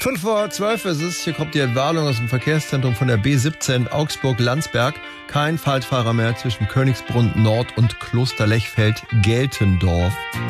5:12 ist es. Hier kommt die Entwarnung aus dem Verkehrszentrum von der B17 Augsburg-Landsberg. Kein Falschfahrer mehr zwischen Königsbrunn Nord und Klosterlechfeld-Geltendorf.